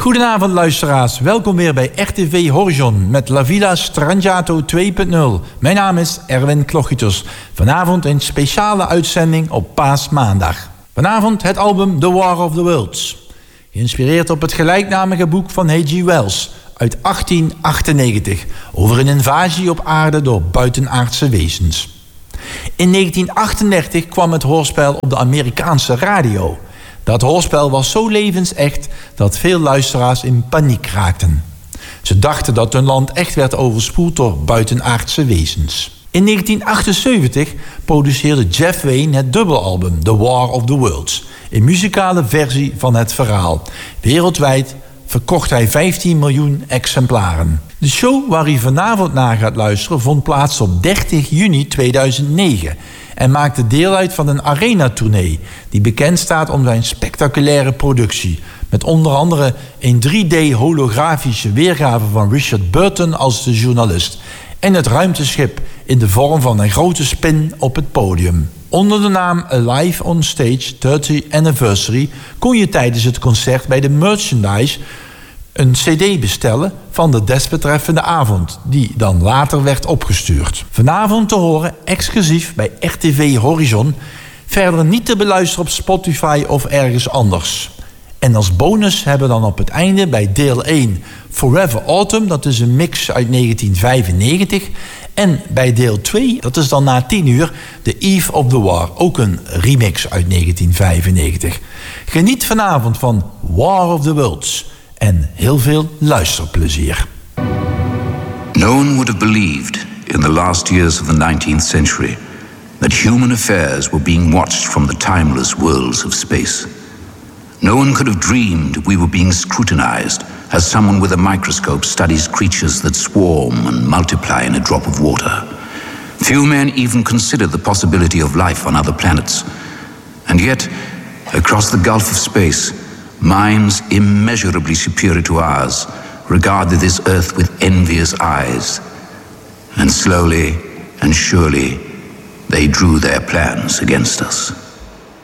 Goedenavond luisteraars, welkom weer bij RTV Horizon met La Villa Strangiato 2.0. Mijn naam is Erwin Klochiters. Vanavond een speciale uitzending op Paasmaandag. Vanavond het album The War of the Worlds. Geïnspireerd op het gelijknamige boek van H.G. Wells uit 1898... over een invasie op aarde door buitenaardse wezens. In 1938 kwam het hoorspel op de Amerikaanse radio. Dat hoorspel was zo levensecht dat veel luisteraars in paniek raakten. Ze dachten dat hun land echt werd overspoeld door buitenaardse wezens. In 1978 produceerde Jeff Wayne het dubbelalbum The War of the Worlds, een muzikale versie van het verhaal. Wereldwijd verkocht hij 15 miljoen exemplaren. De show waar u vanavond naar gaat luisteren vond plaats op 30 juni 2009... en maakte deel uit van een arena-tournee die bekend staat om zijn spectaculaire productie, met onder andere een 3D-holografische weergave van Richard Burton als de journalist en het ruimteschip in de vorm van een grote spin op het podium. Onder de naam Alive on Stage 30th Anniversary kon je tijdens het concert bij de merchandise een cd bestellen van de desbetreffende avond, die dan later werd opgestuurd. Vanavond te horen exclusief bij RTV Horizon, verder niet te beluisteren op Spotify of ergens anders. En als bonus hebben we dan op het einde bij deel 1 Forever Autumn, dat is een mix uit 1995. En bij deel 2, dat is dan na 10 uur, The Eve of the War, ook een remix uit 1995. Geniet vanavond van War of the Worlds en heel veel luisterplezier. No one would have believed in the last years of the 19th century that human affairs were being watched from the timeless worlds of space. No one could have dreamed we were being scrutinized as someone with a microscope studies creatures that swarm and multiply in a drop of water. Few men even consider the possibility of life on other planets. And yet, across the gulf of space, minds immeasurably superior to ours regarded this earth with envious eyes. And slowly and surely, they drew their plans against us.